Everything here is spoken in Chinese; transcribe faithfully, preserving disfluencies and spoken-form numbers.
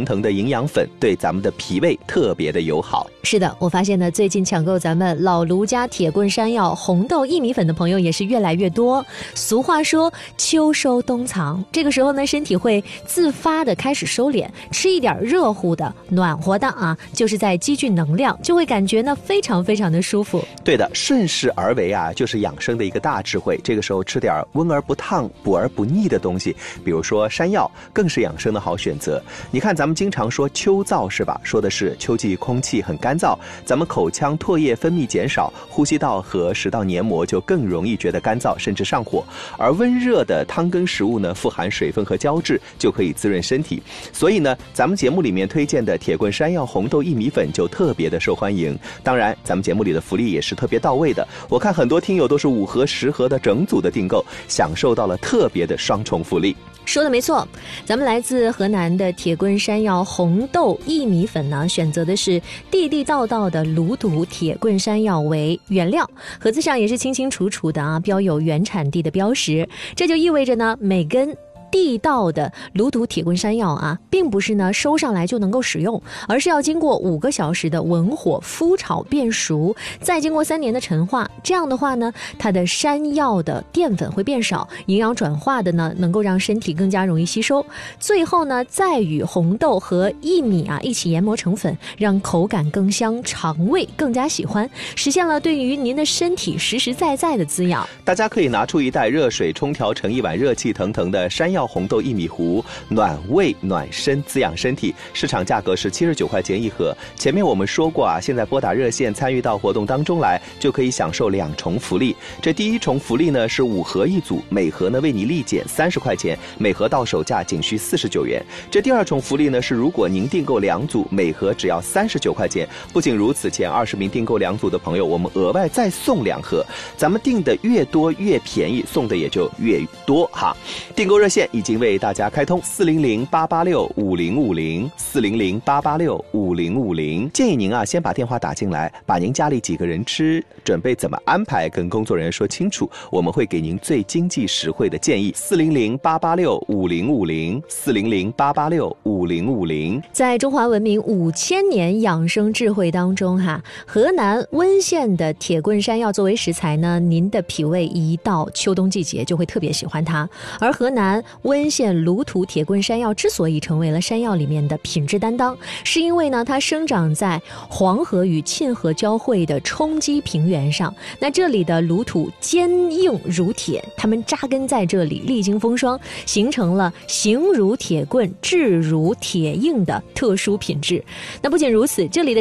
腾的营养粉，对咱们的脾胃特别的友好。 是的，我发现呢，最近抢购咱们老卢家铁棍山药红豆薏米粉的朋友也是越来越多。俗话说秋收冬藏，这个时候呢，身体会自发的开始收敛，吃一点热乎的暖和的啊，就是在积聚能量，就会感觉呢非常非常的舒服。 对的，顺势而为啊，就是养生的一个大智慧。这个时候吃点温而不烫补而不腻的东西，比如说山药，更是养生的好选择。你看咱们经常说秋燥是吧，说的是秋季空气很干燥，咱们口腔唾液分泌减少，呼吸道和食道黏膜就更容易觉得干燥甚至上火。而温热的汤羹食物呢，富含水分和胶质，就可以滋润身体。所以呢，咱们节目里面推荐的铁棍山药红豆薏米粉就特别的受欢迎。当然咱们节目里的福利也是特别到位的，我看很多听友都是五盒十盒的整组的订购，享受到了特别的双重福利。 说的没错，咱们来自河南的铁棍山药红豆薏米粉呢，选择的是地地道道的鲁土铁棍山药为原料，盒子上也是清清楚楚的啊，标有原产地的标识。这就意味着呢，每根地道的鲁土铁棍山药啊，并不是呢收上来就能够使用，而是要经过五个小时的文火麸炒变熟，再经过三年的陈化。这样的话呢，它的山药的淀粉会变少，营养转化的呢能够让身体更加容易吸收。最后呢，再与红豆和薏米啊一起研磨成粉，让口感更香，肠胃更加喜欢，实现了对于您的身体实实在在的滋养。 大家可以拿出一袋热水冲调成一碗热气腾腾的山药红豆薏米糊，暖胃暖身，滋养身体。市场价格是七十九块钱一盒。前面我们说过啊，现在拨打热线参与到活动当中来，就可以享受两重福利。这第一重福利呢是五盒一组，每盒呢为你立减三十块钱，每盒到手价仅需四十九元。这第二重福利呢是如果您订购两组，每盒只要三十九块钱。不仅如此，前二十名订购两组的朋友，我们额外再送两盒。咱们订的越多越便宜，送的也就越多哈。订购热线已经为大家开通四零零八八六五零五零四零零八八六五零五零，建议您啊先把电话打进来，把您家里几个人吃，准备怎么安排，跟工作人员说清楚，我们会给您最经济实惠的建议。四零零八八六五零五零四零零八八六五零五零。 在中华文明五千年养生智慧当中哈，河南温县的铁棍山药作为食材呢，您的脾胃一到秋冬季节就会特别喜欢它。而河南温县鲁土铁棍山药之所以成为了山药里面的品质担当，是因为呢它生长在黄河与沁河交汇的冲积平原上，那这里的鲁土坚硬如铁，它们扎根在这里，历经风霜，形成了形如铁棍质如铁硬的特殊品质。那不仅如此，这里的